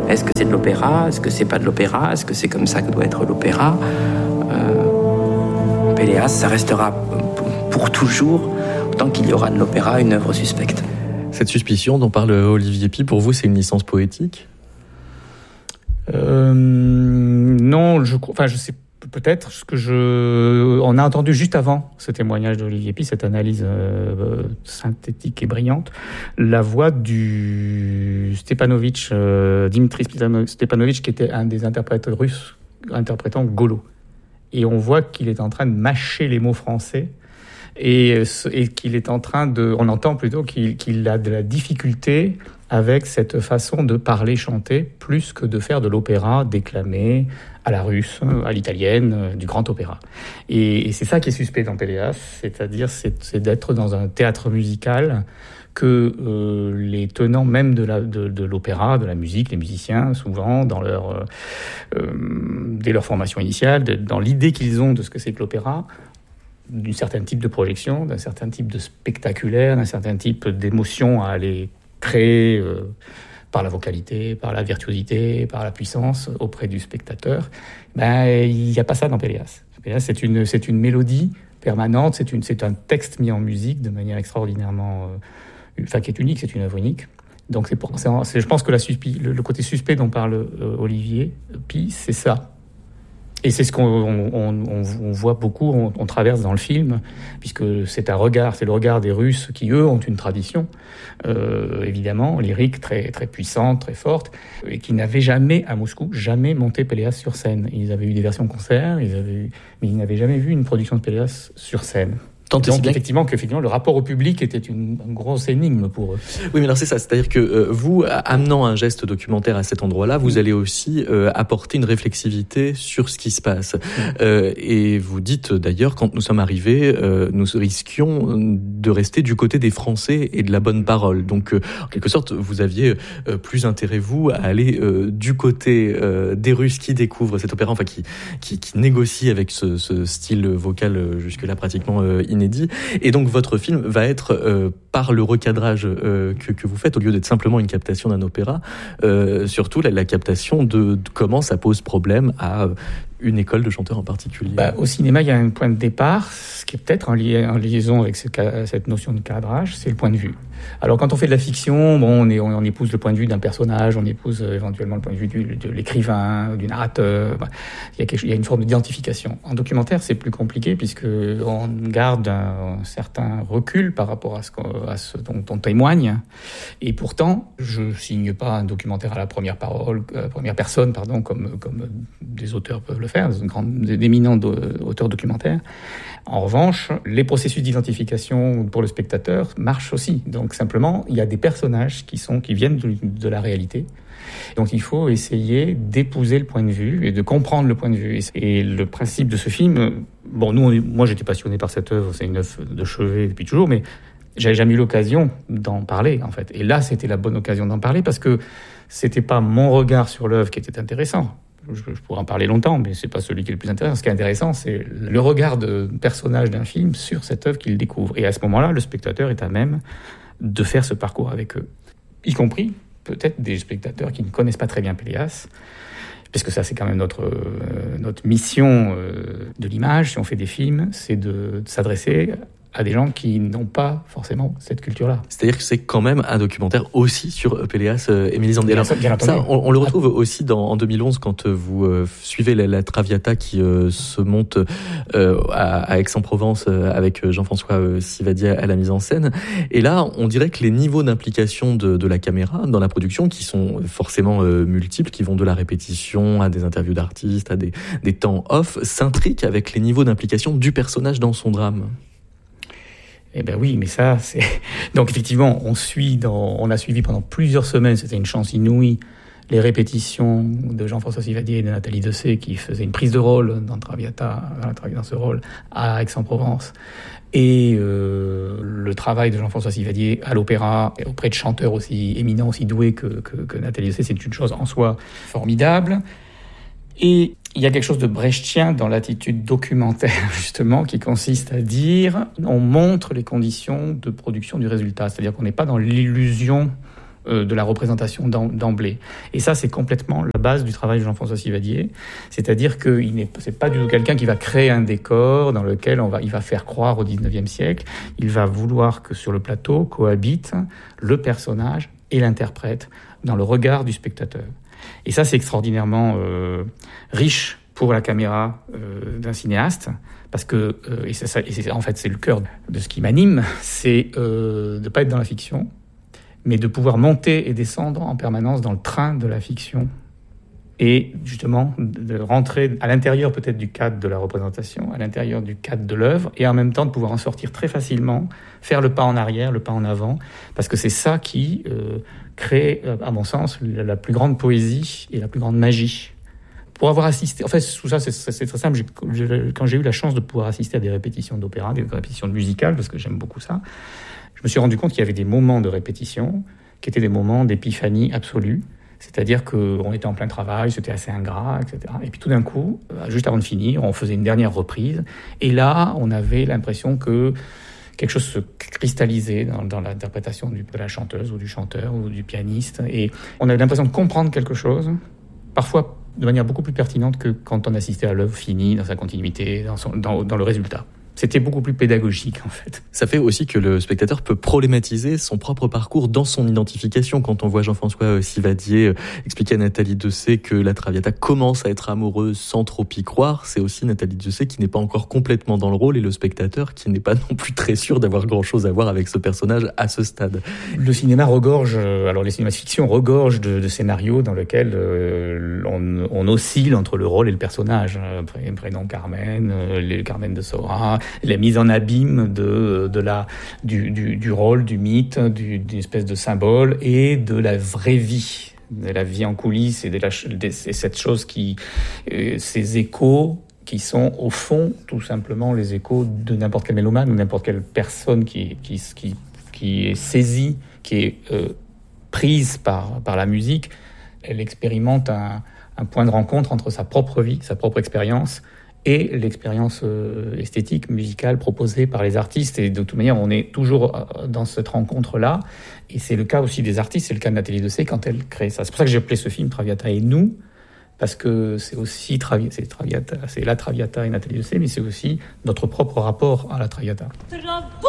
Est-ce que c'est de l'opéra? Est-ce que c'est pas de l'opéra? Est-ce que c'est comme ça que doit être l'opéra? Péléas, ça restera pour toujours, tant qu'il y aura de l'opéra, une œuvre suspecte. Cette suspicion dont parle Olivier Py, pour vous, c'est une licence poétique? Non, je sais peut-être on a entendu juste avant ce témoignage d'Olivier Py, cette analyse synthétique et brillante, la voix du Dimitri Stepanovitch, qui était un des interprètes russes interprétant Golo. Et on voit qu'il est en train de mâcher les mots français et qu'il est en train on entend plutôt qu'il a de la difficulté avec cette façon de parler, chanter, plus que de faire de l'opéra déclamé à la russe, à l'italienne, du grand opéra. Et c'est ça qui est suspect dans Péléas, c'est-à-dire c'est d'être dans un théâtre musical que les tenants même de l'opéra, de la musique, les musiciens, souvent, dès leur formation initiale, dans l'idée qu'ils ont de ce que c'est que l'opéra, d'un certain type de projection, d'un certain type de spectaculaire, d'un certain type d'émotion à aller créer par la vocalité, par la virtuosité, par la puissance auprès du spectateur. Il n'y a pas ça dans Péléas. Péléas, c'est une mélodie permanente, c'est un texte mis en musique de manière extraordinairement... qui est unique, c'est une œuvre unique. Donc je pense que le côté suspect dont parle Olivier Py, c'est ça. Et c'est ce qu'on voit beaucoup, on traverse dans le film, puisque c'est le regard des Russes qui, eux, ont une tradition, évidemment, lyrique très, très puissante, très forte, et qui n'avaient jamais, à Moscou, monté Péléas sur scène. Ils avaient eu des versions concerts, mais ils n'avaient jamais vu une production de Péléas sur scène. Donc effectivement, le rapport au public était une grosse énigme pour eux. Oui, mais alors c'est ça, c'est-à-dire que vous, amenant un geste documentaire à cet endroit-là, vous allez aussi apporter une réflexivité sur ce qui se passe. Et vous dites d'ailleurs, quand nous sommes arrivés, nous risquions de rester du côté des Français et de la bonne parole. Donc, en quelque sorte, vous aviez plus intérêt, vous, à aller du côté des Russes qui découvrent cet opéra, enfin qui négocient avec ce style vocal jusque-là pratiquement inédit. Et donc votre film va être, par le recadrage que vous faites, au lieu d'être simplement une captation d'un opéra, surtout la captation de comment ça pose problème à une école de chanteurs en particulier. Au cinéma, il y a un point de départ, ce qui est peut-être en liaison avec cette notion de cadrage, c'est le point de vue. Alors quand on fait de la fiction, on épouse le point de vue d'un personnage, on épouse éventuellement le point de vue de l'écrivain, du narrateur. Il y a une forme d'identification. En documentaire, c'est plus compliqué puisque on garde un certain recul par rapport à ce dont on témoigne. Et pourtant, je signe pas un documentaire à la première personne, comme des auteurs peuvent le faire, d'éminents auteurs documentaires. En revanche, les processus d'identification pour le spectateur marchent aussi. Donc simplement, il y a des personnages qui viennent de la réalité. Donc il faut essayer d'épouser le point de vue et de comprendre le point de vue. Et le principe de ce film, moi j'étais passionné par cette œuvre, c'est une œuvre de chevet depuis toujours, mais j'avais jamais eu l'occasion d'en parler en fait. Et là, c'était la bonne occasion d'en parler parce que c'était pas mon regard sur l'œuvre qui était intéressant. Je pourrais en parler longtemps, mais c'est pas celui qui est le plus intéressant. Ce qui est intéressant, c'est le regard de personnage d'un film sur cette œuvre qu'il découvre. Et à ce moment-là, le spectateur est à même de faire ce parcours avec eux, y compris peut-être des spectateurs qui ne connaissent pas très bien Péléas, parce que ça, c'est quand même notre mission de l'image, si on fait des films, c'est de s'adresser à des gens qui n'ont pas forcément cette culture-là. C'est-à-dire que c'est quand même un documentaire aussi sur Péléas et Mélisande. Alors, ça, on le retrouve aussi en 2011 quand vous suivez la Traviata qui se monte à Aix-en-Provence avec Jean-François Sivadi à la mise en scène. Et là, on dirait que les niveaux d'implication de la caméra dans la production, qui sont forcément multiples, qui vont de la répétition à des interviews d'artistes, à des temps off, s'intriquent avec les niveaux d'implication du personnage dans son drame. Eh ben oui, mais ça, c'est... Donc effectivement, on a suivi pendant plusieurs semaines, c'était une chance inouïe, les répétitions de Jean-François Sivadier et de Nathalie Dessay qui faisaient une prise de rôle dans Traviata, dans ce rôle, à Aix-en-Provence. Et le travail de Jean-François Sivadier à l'opéra, et auprès de chanteurs aussi éminents, aussi doués que Nathalie Dessay, c'est une chose en soi formidable. Et il y a quelque chose de brechtien dans l'attitude documentaire, justement, qui consiste à dire on montre les conditions de production du résultat. C'est-à-dire qu'on n'est pas dans l'illusion de la représentation d'emblée. Et ça, c'est complètement la base du travail de Jean-François Sivadier. C'est-à-dire que c'est pas du tout quelqu'un qui va créer un décor dans lequel il va faire croire au 19e siècle. Il va vouloir que sur le plateau cohabitent le personnage et l'interprète dans le regard du spectateur. Et ça, c'est extraordinairement riche pour la caméra d'un cinéaste, parce que, en fait, c'est le cœur de ce qui m'anime, c'est de ne pas être dans la fiction, mais de pouvoir monter et descendre en permanence dans le train de la fiction, et justement de rentrer à l'intérieur peut-être du cadre de la représentation, à l'intérieur du cadre de l'œuvre, et en même temps de pouvoir en sortir très facilement, faire le pas en arrière, le pas en avant, parce que c'est ça qui crée, à mon sens, la plus grande poésie et la plus grande magie. Pour avoir assisté, en fait, tout ça, c'est très simple. Quand j'ai eu la chance de pouvoir assister à des répétitions d'opéra, des répétitions musicales, parce que j'aime beaucoup ça, je me suis rendu compte qu'il y avait des moments de répétition qui étaient des moments d'épiphanie absolue. C'est-à-dire qu'on était en plein travail, c'était assez ingrat, etc. Et puis tout d'un coup, juste avant de finir, on faisait une dernière reprise. Et là, on avait l'impression que quelque chose se cristallisait dans l'interprétation de la chanteuse ou du chanteur ou du pianiste. Et on avait l'impression de comprendre quelque chose, parfois de manière beaucoup plus pertinente que quand on assistait à l'œuvre finie, dans sa continuité, dans le résultat. C'était beaucoup plus pédagogique, en fait. Ça fait aussi que le spectateur peut problématiser son propre parcours dans son identification. Quand on voit Jean-François Sivadier expliquer à Nathalie Dessay que la Traviata commence à être amoureuse sans trop y croire, c'est aussi Nathalie Dessay qui n'est pas encore complètement dans le rôle et le spectateur qui n'est pas non plus très sûr d'avoir grand-chose à voir avec ce personnage à ce stade. Le cinéma regorge, alors les cinémas de fiction regorgent de scénarios dans lesquels on oscille entre le rôle et le personnage. Prénom Carmen, les Carmen de Sora, la mise en abîme du rôle, du mythe, d'une espèce de symbole et de la vraie vie, de la vie en coulisses et cette chose ces échos qui sont au fond tout simplement les échos de n'importe quel mélomane ou n'importe quelle personne qui est saisie, qui est prise par la musique. Elle expérimente un point de rencontre entre sa propre vie, sa propre expérience et l'expérience esthétique, musicale proposée par les artistes. Et de toute manière, on est toujours dans cette rencontre-là. Et c'est le cas aussi des artistes, c'est le cas de Nathalie Dessay quand elle crée ça. C'est pour ça que j'ai appelé ce film Traviata et nous, parce que c'est aussi c'est la Traviata et Nathalie Dessay, mais c'est aussi notre propre rapport à la Traviata.